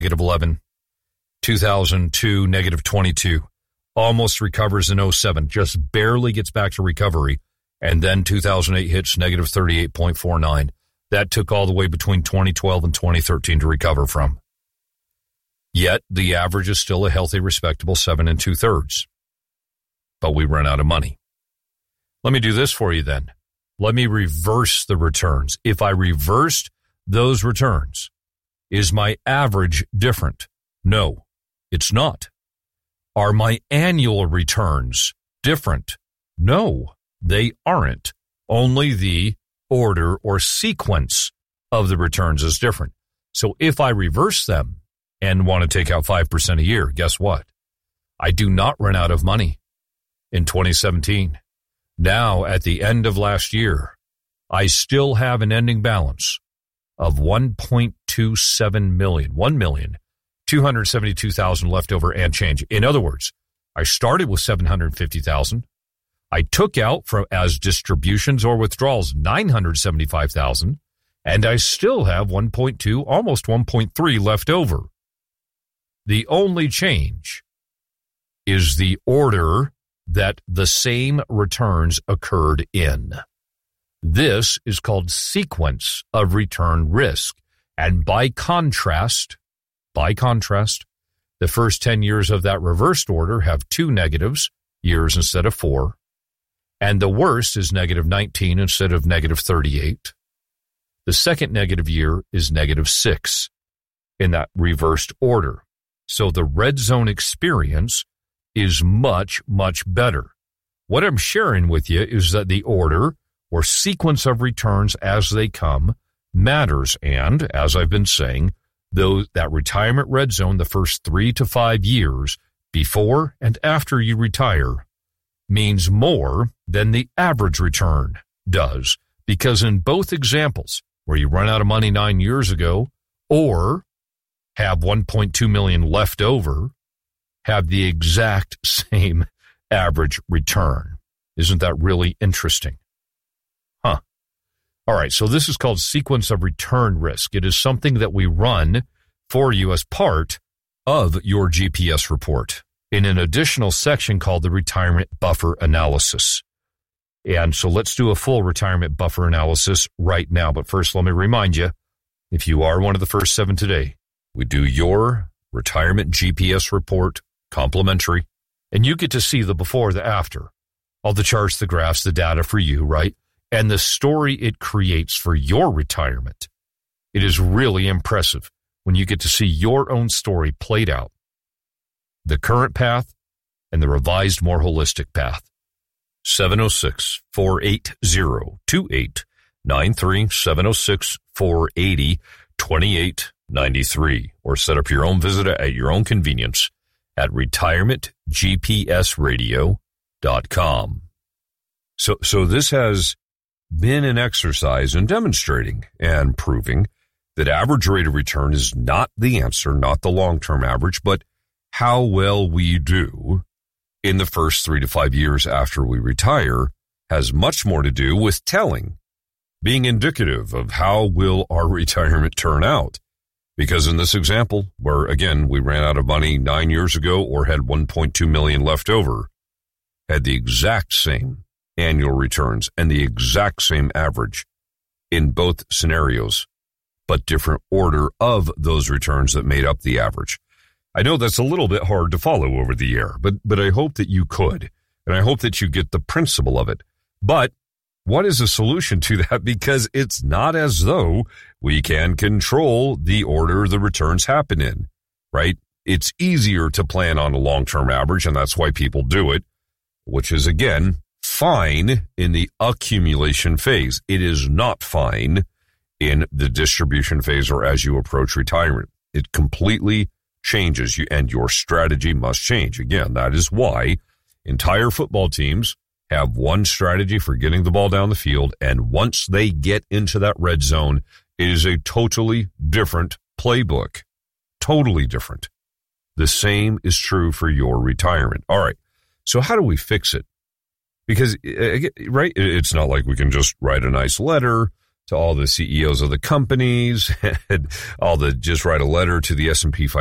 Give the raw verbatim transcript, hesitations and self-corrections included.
negative eleven. two thousand two, negative twenty-two. Almost recovers in oh seven, just barely gets back to recovery. And then two thousand eight hits negative thirty-eight point four nine. That took all the way between twenty twelve and twenty thirteen to recover from. Yet, the average is still a healthy, respectable seven and two-thirds. But we run out of money. Let me do this for you then. Let me reverse the returns. If I reversed those returns, is my average different? No, it's not. Are my annual returns different? No, they aren't. Only the order or sequence of the returns is different. So if I reverse them and want to take out five percent a year, guess what? I do not run out of money in twenty seventeen. Now, at the end of last year, I still have an ending balance of one point two seven million, one million two hundred seventy-two thousand left over and change. In other words, I started with seven hundred fifty thousand. I took out from as distributions or withdrawals nine hundred seventy-five thousand, and I still have one point two, almost one point three left over. The only change is the order that the same returns occurred in. This is called sequence of return risk. And by contrast, by contrast, the first ten years of that reversed order have two negatives, years instead of four. And the worst is negative nineteen instead of negative thirty-eight. The second negative year is negative six in that reversed order. So the red zone experience is much, much better. What I'm sharing with you is that the order or sequence of returns as they come matters. And as I've been saying, those, that retirement red zone, the first three to five years before and after you retire, means more than the average return does. Because in both examples, where you run out of money nine years ago or have one point two million left over, have the exact same average return. Isn't that really interesting? Huh. All right, so this is called sequence of return risk. It is something that we run for you as part of your G P S report in an additional section called the retirement buffer analysis. And so let's do a full retirement buffer analysis right now. But first, let me remind you, if you are one of the first seven today, we do your retirement G P S report complimentary, and you get to see the before, the after, all the charts, the graphs, the data for you, right? And the story it creates for your retirement. It is really impressive when you get to see your own story played out. The current path and the revised, more holistic path. seven oh six, four eight zero, two eight nine three, seven oh six, four eight zero, two eight nine three, or set up your own visit at your own convenience at retirement g p s radio dot com. So, so this has been an exercise in demonstrating and proving that average rate of return is not the answer, not the long-term average, but how well we do in the first three to five years after we retire has much more to do with telling, being indicative of how will our retirement turn out. Because in this example, where again, we ran out of money nine years ago or had one point two million left over, had the exact same annual returns and the exact same average in both scenarios, but different order of those returns that made up the average. I know that's a little bit hard to follow over the air, but, but I hope that you could, and I hope that you get the principle of it. But what is a solution to that? Because it's not as though we can control the order the returns happen in, right? It's easier to plan on a long-term average, and that's why people do it, which is, again, fine in the accumulation phase. It is not fine in the distribution phase or as you approach retirement. It completely changes you, and your strategy must change. Again, that is why entire football teams have one strategy for getting the ball down the field, and once they get into that red zone, it is a totally different playbook. Totally different. The same is true for your retirement. All right, so how do we fix it? Because, right, it's not like we can just write a nice letter to all the C E Os of the companies, and all the just write a letter to the S and P five